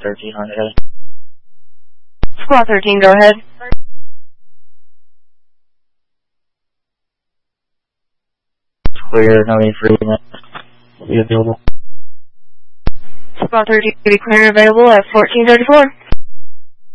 1300. Squad 13, go ahead. Clear, no need for unit. Will be available. Squad 13 be clear and available at 1434.